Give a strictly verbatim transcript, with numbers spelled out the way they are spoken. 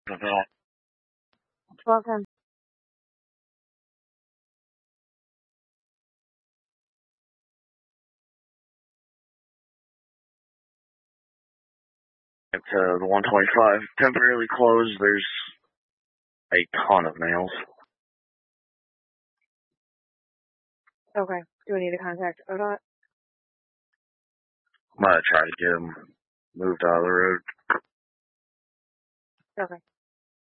Welcome. It's uh, the one twenty-five. Temporarily closed. There's a ton of nails. Okay. Do we need to contact O D O T? I'm gonna try to get them moved out of the road. Okay.